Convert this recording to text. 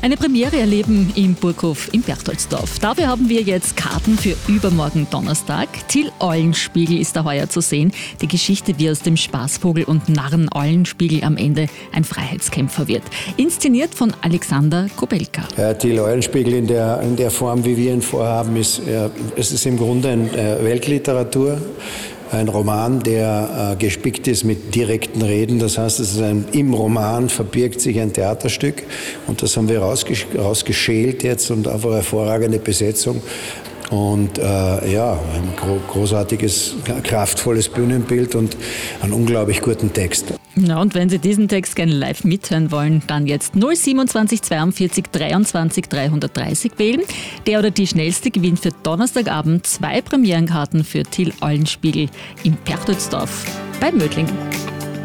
Eine Premiere erleben im Burghof in Berchtoldsdorf. Dafür haben wir jetzt Karten für übermorgen Donnerstag. Till Eulenspiegel ist da heuer zu sehen. Die Geschichte, wie aus dem Spaßvogel und Narren Eulenspiegel am Ende ein Freiheitskämpfer wird. Inszeniert von Alexander Kobelka. Till Eulenspiegel in der Form, wie wir ihn vorhaben, es ist im Grunde eine Weltliteratur. Ein Roman, der gespickt ist mit direkten Reden. Das heißt, im Roman verbirgt sich ein Theaterstück. Und das haben wir rausgeschält jetzt und einfach eine hervorragende Besetzung. Und ein großartiges, kraftvolles Bühnenbild und einen unglaublich guten Text. Ja, und wenn Sie diesen Text gerne live mithören wollen, dann jetzt 027 42 23 330 wählen. Der oder die Schnellste gewinnt für Donnerstagabend 2 Premierenkarten für Till Eulenspiegel in Berchtoldsdorf bei Mödling.